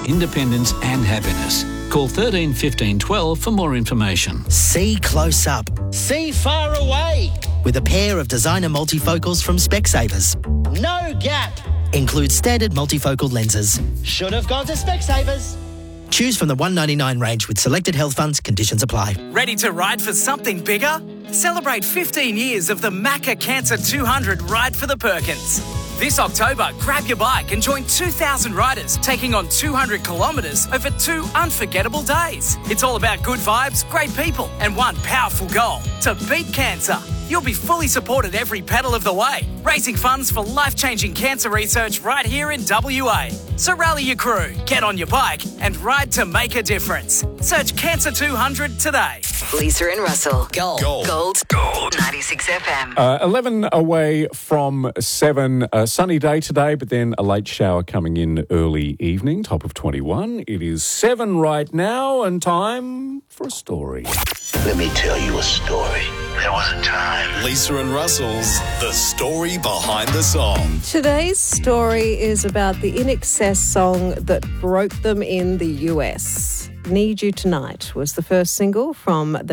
independence and happiness. Call 13 15 12 for more information. See close up. See far away. With a pair of designer multifocals from Specsavers. No gap. Includes standard multifocal lenses. Should have gone to Specsavers. Choose from the $199 range with selected health funds. Conditions apply. Ready to ride for something bigger? Celebrate 15 years of the Macca Cancer 200 Ride for the Perkins. This October, grab your bike and join 2,000 riders taking on 200 kilometres over 2 unforgettable days. It's all about good vibes, great people and one powerful goal: to beat cancer. You'll be fully supported every pedal of the way, raising funds for life-changing cancer research right here in WA. So rally your crew, get on your bike and ride to make a difference. Search Cancer 200 today. Lisa and Russell. Gold. Gold. 96 FM. 11 away from 7. A sunny day today, but then a late shower coming in early evening, top of 21. It is 7 right now and time for a story. Let me tell you a story. There was a time. Lisa and Russell's The Story Behind the Song. Today's story is about the INXS song that broke them in the US. Need You Tonight was the first single from the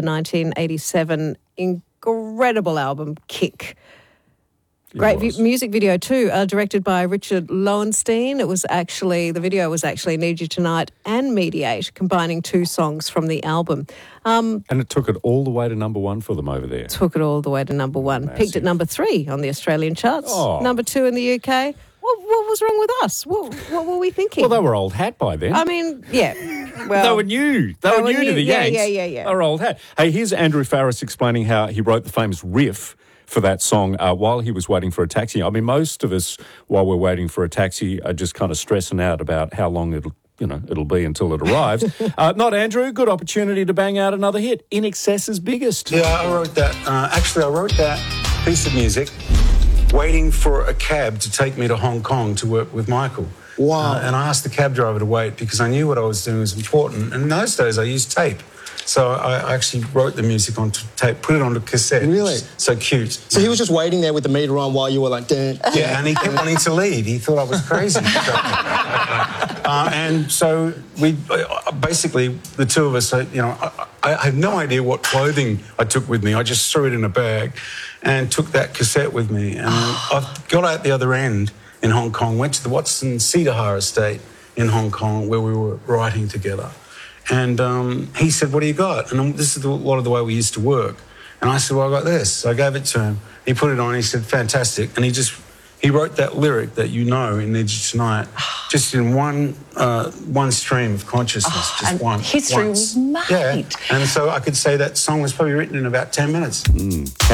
1987 incredible album Kick. Great music video too, directed by Richard Lowenstein. The video was actually Need You Tonight and Mediate, combining 2 songs from the album. And it took it all the way to number 1 for them over there. Took it all the way to number 1. Massive. Peaked at number 3 on the Australian charts. Oh. Number 2 in the UK. What was wrong with us? What were we thinking? Well, they were old hat by then. I mean, yeah. Well, they were new. They were new to the Yanks. Yeah. They were old hat. Hey, here's Andrew Farris explaining how he wrote the famous riff for that song while he was waiting for a taxi. I mean, most of us, while we're waiting for a taxi, are just kind of stressing out about how long it'll be until it arrives. Not Andrew. Good opportunity to bang out another hit. INXS's biggest. Yeah, I wrote that. I wrote that piece of music waiting for a cab to take me to Hong Kong to work with Michael. Wow. And I asked the cab driver to wait because I knew what I was doing was important. And in those days, I used tape. So I actually wrote the music onto tape, put it onto cassette. Really? So cute. So he was just waiting there with the meter on while you were like, dun. Yeah, and he kept wanting to leave. He thought I was crazy. And so we basically, the two of us, I have no idea what clothing I took with me. I just threw it in a bag and took that cassette with me. And I got out the other end in Hong Kong, went to the Watson Cedar Har estate in Hong Kong where we were writing together. And he said, what do you got? And this is a lot of the way we used to work. And I said, well, I got this. So I gave it to him. He put it on. He said, fantastic. And he wrote that lyric that in Need You Tonight, just in one stream of consciousness, just once. History was made. Yeah. And so I could say that song was probably written in about 10 minutes.